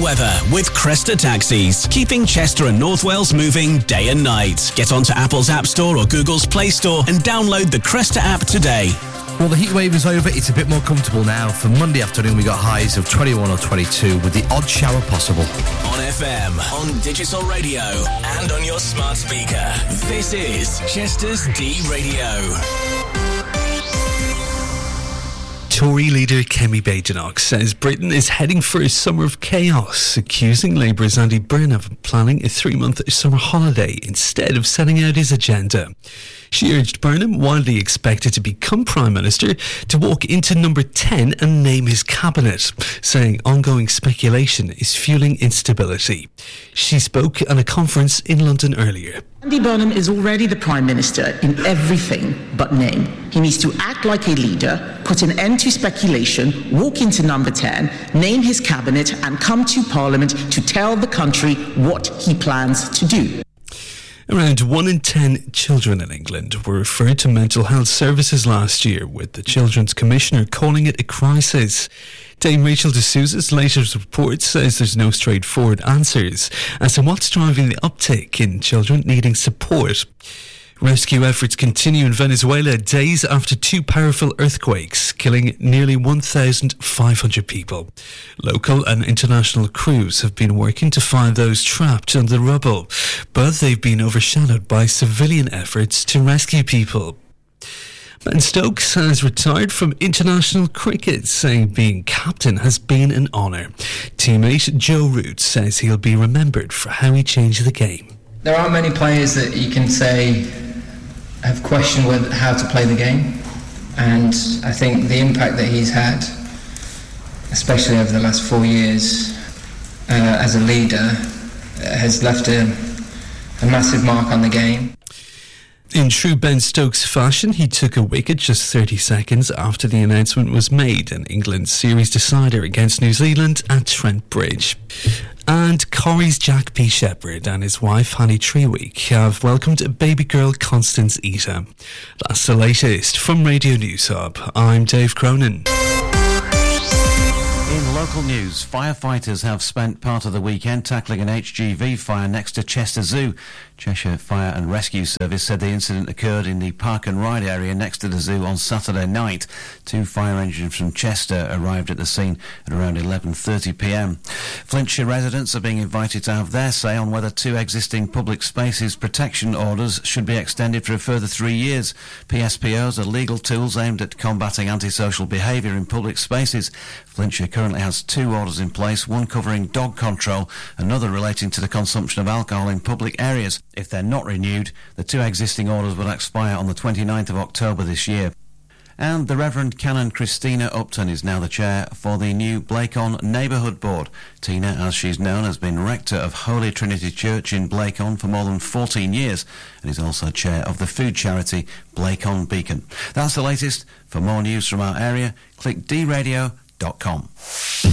weather with Cresta Taxis, keeping Chester and North Wales moving day and night. Get onto Apple's App Store or Google's Play Store and download the Cresta app today. Well, the heat wave is over. It's a bit more comfortable now. For Monday afternoon, we got highs of 21 or 22 with the odd shower possible. On FM, on digital radio, and on your smart speaker. This is Chester's D Radio. Tory leader Kemi Badenoch says Britain is heading for a summer of chaos, accusing Labour's Andy Byrne of planning a 3-month summer holiday instead of setting out his agenda. She urged Burnham, widely expected to become Prime Minister, to walk into number 10 and name his cabinet, saying ongoing speculation is fueling instability. She spoke at a conference in London earlier. Andy Burnham is already the Prime Minister in everything but name. He needs to act like a leader, put an end to speculation, walk into number 10, name his cabinet and come to Parliament to tell the country what he plans to do. Around 1 in 10 children in England were referred to mental health services last year, with the Children's Commissioner calling it a crisis. Dame Rachel D'Souza's latest report says there's no straightforward answers as to what's driving the uptick in children needing support. Rescue efforts continue in Venezuela days after 2 powerful earthquakes, killing nearly 1,500 people. Local and international crews have been working to find those trapped under the rubble, but they've been overshadowed by civilian efforts to rescue people. Ben Stokes has retired from international cricket, saying being captain has been an honour. Teammate Joe Root says he'll be remembered for how he changed the game. There aren't many players that you can say have questioned how to play the game, and I think the impact that he's had, especially over the last 4 years as a leader, has left a massive mark on the game. In true Ben Stokes fashion, he took a wicket just 30 seconds after the announcement was made in England's series decider against New Zealand at Trent Bridge. And Corrie's Jack P. Shepherd and his wife Hanny Treweek have welcomed a baby girl, Constance Ita. That's the latest from Radio News Hub. I'm Dave Cronin. In local news, firefighters have spent part of the weekend tackling an HGV fire next to Chester Zoo. Cheshire Fire and Rescue Service said the incident occurred in the Park and Ride area next to the zoo on Saturday night. 2 fire engines from Chester arrived at the scene at around 11:30pm. Flintshire residents are being invited to have their say on whether 2 existing public spaces protection orders should be extended for a further 3 years. PSPOs are legal tools aimed at combating antisocial behaviour in public spaces. Flintshire currently has 2 orders in place, one covering dog control, another relating to the consumption of alcohol in public areas. If they're not renewed, the 2 existing orders will expire on the 29th of October this year. And the Reverend Canon Christina Upton is now the chair for the new Blacon Neighbourhood Board. Tina, as she's known, has been rector of Holy Trinity Church in Blacon for more than 14 years and is also chair of the food charity Blacon Beacon. That's the latest. For more news from our area, click dradio.com.